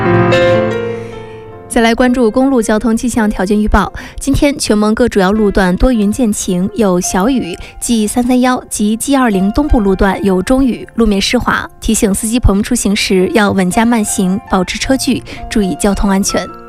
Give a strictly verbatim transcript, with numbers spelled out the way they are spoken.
再来关注公路交通气象条件预报。今天全蒙各主要路段多云见晴，有小雨，G 三三一及 G 二零东部路段有中雨，路面湿滑。提醒司机朋友们出行时要稳驾慢行，保持车距，注意交通安全。